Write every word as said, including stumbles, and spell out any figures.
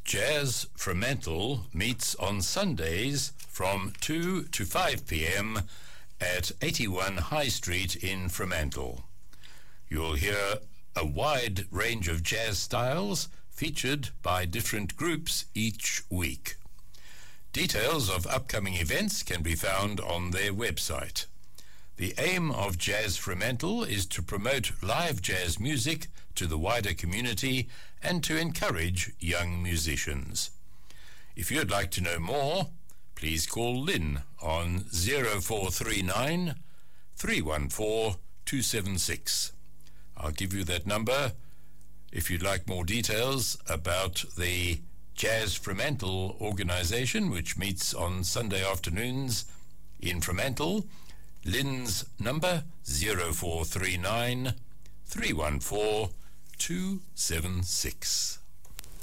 Jazz Fremantle meets on Sundays from two to five p.m. at eighty-one High Street in Fremantle. You'll hear a wide range of jazz styles featured by different groups each week. Details of upcoming events can be found on their website. The aim of Jazz Fremantle is to promote live jazz music to the wider community and to encourage young musicians. If you'd like to know more, please call Lynn on zero four three nine, three one four, two seven six. I'll give you that number if you'd like more details about the Jazz Fremantle organisation, which meets on Sunday afternoons in Fremantle. Lynn's number zero four three nine, three one four, two seven six.